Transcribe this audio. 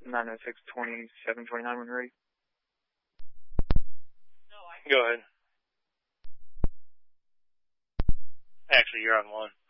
906-2729 when ready. Go ahead. Actually, you're on one.